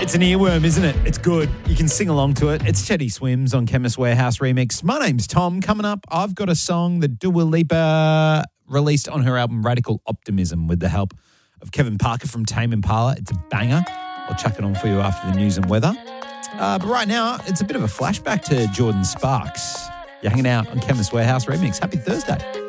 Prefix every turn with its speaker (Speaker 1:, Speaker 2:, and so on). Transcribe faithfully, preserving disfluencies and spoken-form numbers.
Speaker 1: It's an earworm, isn't it? It's good. You can sing along to it. It's Chetty Swims on Chemist Warehouse Remix. My name's Tom. Coming up, I've got a song that Dua Lipa released on her album Radical Optimism with the help of Kevin Parker from Tame Impala. It's a banger. I'll chuck it on for you after the news and weather. Uh, but right now, it's a bit of a flashback to Jordan Sparks. You're hanging out on Chemist Warehouse Remix. Happy Thursday.